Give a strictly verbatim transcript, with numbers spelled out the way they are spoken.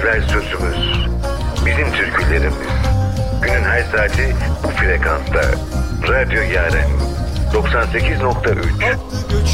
ezber sözümüz. Bizim türkülerimiz. Günün her saati bu frekansta. Radyo Yaren doksan sekiz nokta üç.